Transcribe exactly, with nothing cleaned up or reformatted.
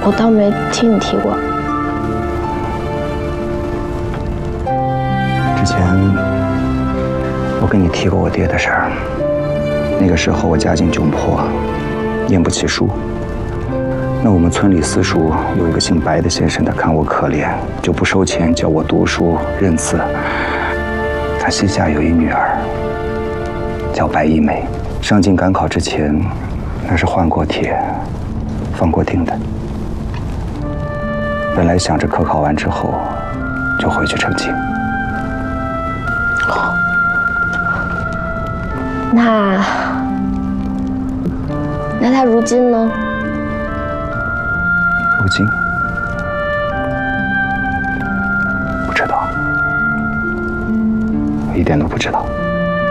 我倒没听你提过。 之前我跟你提过我爹的事儿，那个时候我家境窘迫，念不起书。那我们村里私塾有一个姓白的先生，他看我可怜，就不收钱教我读书认字。他膝下有一女儿，叫白一梅。上京赶考之前，那是换过帖、放过定的。本来想着科考完之后就回去成亲。 哦，那那他如今呢？ 如今不知道，我一点都不知道。